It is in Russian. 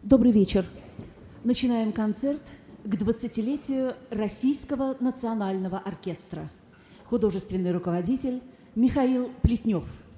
Добрый вечер. Начинаем концерт к 20-летию Российского национального оркестра. Художественный руководитель Михаил Плетнев.